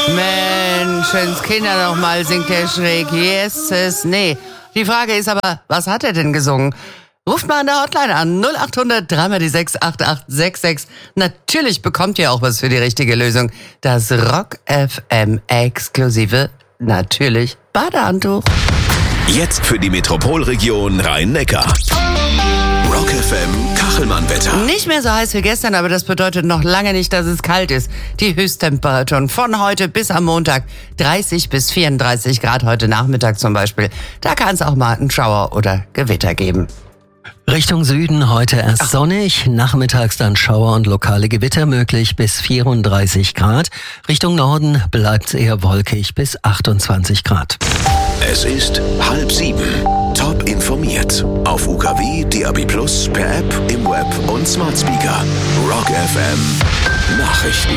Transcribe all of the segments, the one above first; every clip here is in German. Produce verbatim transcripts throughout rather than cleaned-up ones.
Menschenskinder, nochmal singt der schräg. Yes, nee. Die Frage ist aber, was hat er denn gesungen? Ruft mal an der Hotline an, null acht hundert drei mal die sechs acht acht sechs sechs. Natürlich bekommt ihr auch was für die richtige Lösung. Das Rock F M exklusive, natürlich, Badehandtuch. Jetzt für die Metropolregion Rhein-Neckar. Rock F M Kachelmann-Wetter. Nicht mehr so heiß wie gestern, aber das bedeutet noch lange nicht, dass es kalt ist. Die Höchsttemperaturen von heute bis am Montag dreißig bis vierunddreißig Grad, heute Nachmittag zum Beispiel. Da kann es auch mal einen Schauer oder Gewitter geben. Richtung Süden heute erst Ach. sonnig, nachmittags dann Schauer und lokale Gewitter möglich bis vierunddreißig Grad. Richtung Norden bleibt's eher wolkig bis achtundzwanzig Grad. Es ist halb sieben. Top informiert. Auf U K W, D A B Plus, per App, im Web und Smart Speaker. Rock F M Nachrichten.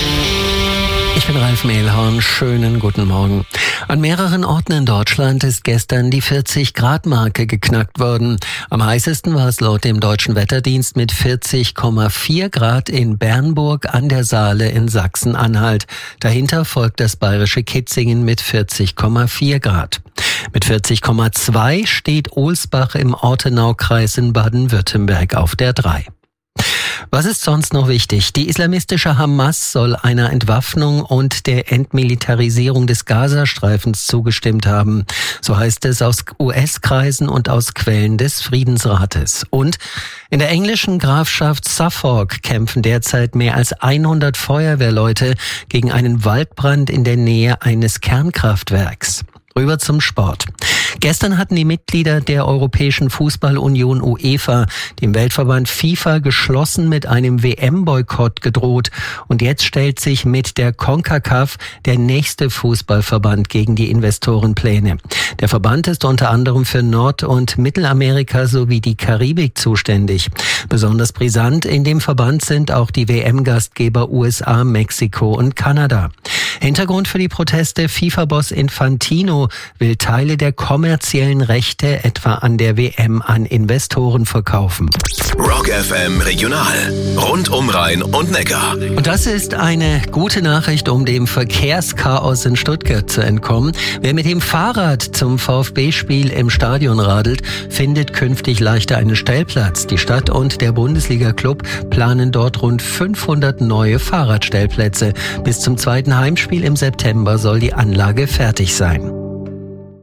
Ich bin Ralf Mehlhorn, schönen guten Morgen. An mehreren Orten in Deutschland ist gestern die vierzig Grad Marke geknackt worden. Am heißesten war es laut dem Deutschen Wetterdienst mit vierzig Komma vier Grad in Bernburg an der Saale in Sachsen-Anhalt. Dahinter folgt das bayerische Kitzingen mit vierzig Komma vier Grad. Mit vierzig Komma zwei steht Ohlsbach im Ortenaukreis in Baden-Württemberg auf der drei. Was ist sonst noch wichtig? Die islamistische Hamas soll einer Entwaffnung und der Entmilitarisierung des Gazastreifens zugestimmt haben. So heißt es aus U S-Kreisen und aus Quellen des Friedensrates. Und in der englischen Grafschaft Suffolk kämpfen derzeit mehr als hundert Feuerwehrleute gegen einen Waldbrand in der Nähe eines Kernkraftwerks. Rüber zum Sport. Gestern hatten die Mitglieder der Europäischen Fußballunion UEFA dem Weltverband FIFA geschlossen mit einem W M-Boykott gedroht. Und jetzt stellt sich mit der CONCACAF der nächste Fußballverband gegen die Investorenpläne. Der Verband ist unter anderem für Nord- und Mittelamerika sowie die Karibik zuständig. Besonders brisant in dem Verband sind auch die W M-Gastgeber U S A, Mexiko und Kanada. Hintergrund für die Proteste: FIFA-Boss Infantino will Teile der kommerziellen Rechte etwa an der W M an Investoren verkaufen. Rock F M Regional. Rund um Rhein und Neckar. Und das ist eine gute Nachricht, um dem Verkehrschaos in Stuttgart zu entkommen. Wer mit dem Fahrrad zum VfB-Spiel im Stadion radelt, findet künftig leichter einen Stellplatz. Die Stadt und der Bundesliga-Club planen dort rund fünfhundert neue Fahrradstellplätze. Bis zum zweiten Heimspiel im September soll die Anlage fertig sein.